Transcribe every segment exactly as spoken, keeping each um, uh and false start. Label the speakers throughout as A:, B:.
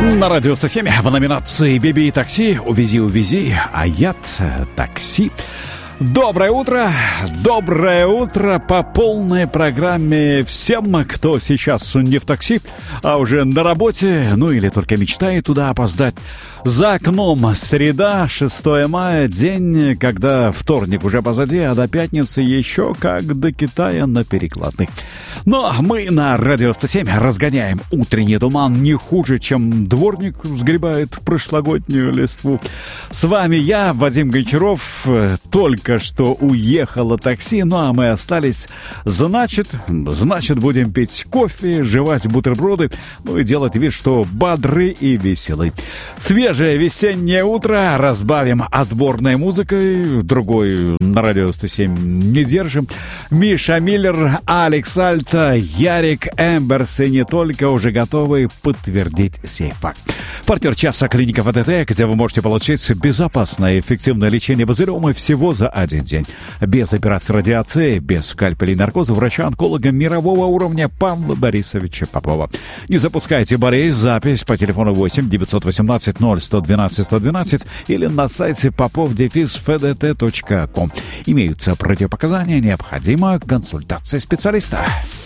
A: На радио сто семь в номинации «Биби и такси», «Увези, увези», «Аят такси». Доброе утро, доброе утро по полной программе всем, кто сейчас не в такси, а уже на работе, ну или только мечтает туда опоздать. За окном среда, шестое мая, день, когда вторник уже позади, а до пятницы еще как до Китая на перекладных. Но мы на радио сто семь разгоняем утренний туман не хуже, чем дворник сгребает прошлогоднюю листву. С вами я, Вадим Гончаров, только что уехало такси, ну а мы остались. Значит, значит будем пить кофе, жевать бутерброды, ну и делать вид, что бодры и веселы. Свежее весеннее утро разбавим отборной музыкой, другой на радио сто семь не держим. Миша Миллер, Алекс Альта, Ярик Эмберс и не только уже готовы подтвердить сей факт. Партнер часа — клиника ВТТ, где вы можете получить безопасное и эффективное лечение базилиома всего за один день. Без операции радиации, без скальпеля и наркоза врача-онколога мирового уровня Павла Борисовича Попова. Не запускайте болезнь, запись по телефону восемь девятьсот восемнадцать ноль сто двенадцать сто двенадцать или на сайте попов дефис эф д т точка ком. Имеются противопоказания, необходима консультация специалиста.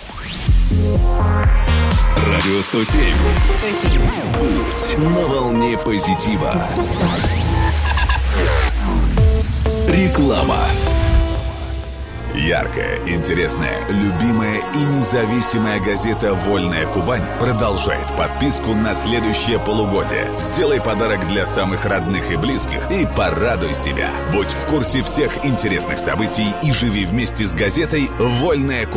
B: Радио сто семь. Путь на волне позитива. Реклама. Яркая, интересная, любимая и независимая газета «Вольная Кубань» продолжает подписку на следующее полугодие. Сделай подарок для самых родных и близких и порадуй себя. Будь в курсе всех интересных событий и живи вместе с газетой «Вольная Кубань».